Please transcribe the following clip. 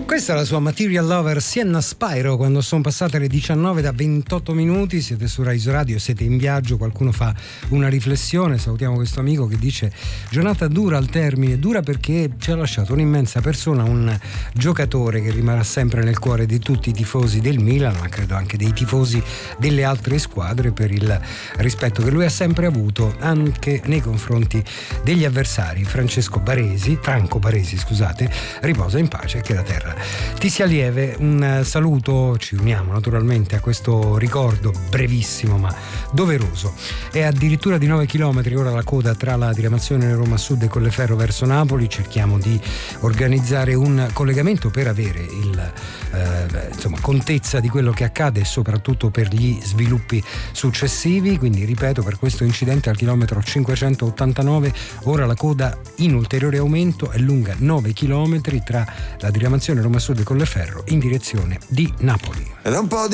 Questa è la sua Material Lover Sienna Spyro, quando sono passate le 19 da 28 minuti, siete su Rai Radio, siete in viaggio, qualcuno fa una riflessione, salutiamo questo amico che dice: giornata dura al termine, dura perché ci ha lasciato un'immensa persona, un giocatore che rimarrà sempre nel cuore di tutti i tifosi del Milan, ma credo anche dei tifosi delle altre squadre, per il rispetto che lui ha sempre avuto anche nei confronti degli avversari. Franco Baresi, riposa in pace e che la terra ti sia lieve. Un saluto, ci uniamo naturalmente a questo ricordo brevissimo ma doveroso. È addirittura di 9 chilometri ora la coda tra la diramazione Roma Sud e Colleferro verso Napoli. Cerchiamo di organizzare un collegamento per avere contezza di quello che accade e soprattutto per gli sviluppi successivi. Quindi ripeto, per questo incidente al chilometro 589 ora la coda in ulteriore aumento, è lunga 9 chilometri tra la diramazione Roma Sud e Colleferro in direzione di Napoli. Ed è un po'